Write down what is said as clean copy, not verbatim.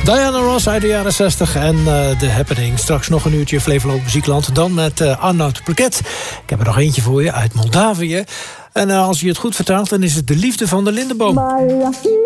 Diana Ross uit de jaren 60 en The Happening. Straks nog een uurtje Flevoland Muziekland. Dan met Arnoud Plequet. Ik heb er nog eentje voor je uit Moldavië. En als je het goed vertaalt, dan is het De Liefde van de Lindenboom.